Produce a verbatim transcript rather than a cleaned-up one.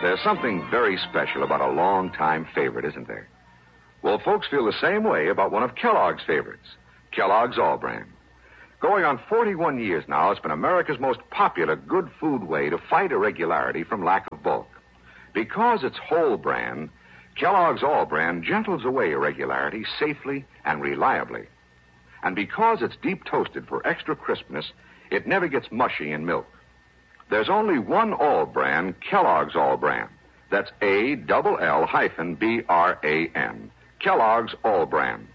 There's something very special about a long-time favorite, isn't there? Well, folks feel the same way about one of Kellogg's favorites, Kellogg's All-Bran. Going on forty-one years now, it's been America's most popular good food way to fight irregularity from lack of bulk. Because it's whole bran, Kellogg's All-Bran gentles away irregularity safely and reliably. And because it's deep toasted for extra crispness, it never gets mushy in milk. There's only one All-Bran, Kellogg's All-Bran. That's A L L hyphen B R A N. Kellogg's All-Bran.